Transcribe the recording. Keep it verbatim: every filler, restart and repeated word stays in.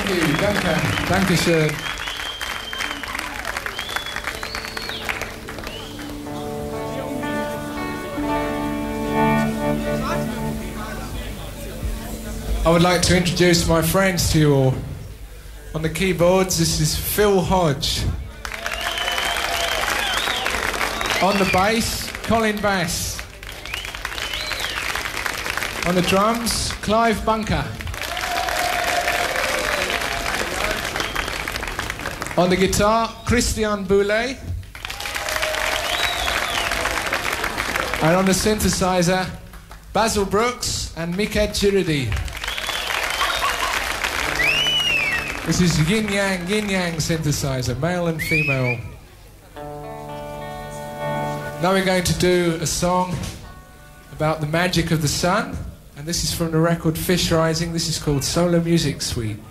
Thank you, danke. Dankeschön. I would like to introduce my friends to you all. On the keyboards, this is Phil Hodge. On the bass, Colin Bass. On the drums, Clive Bunker. On the guitar, Christian Boulay. And on the synthesizer, Basil Brooks and Miked Chiridi. This is Yin Yang, Yin Yang synthesizer, male and female. Now we're going to do a song about the magic of the sun, and this is from the record Fish Rising. This is called Solar Music Suite.